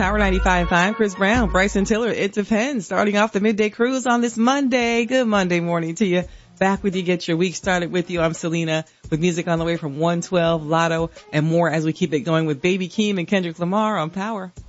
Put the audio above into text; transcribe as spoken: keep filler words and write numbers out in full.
Power ninety-five point five. Chris Brown, Bryson Tiller, It Depends. Starting off the midday cruise on this Monday. Good Monday morning to you. Back with you, get your week started with you. I'm Selena with music on the way from one twelve, Lotto, and more as we keep it going with Baby Keem and Kendrick Lamar on Power.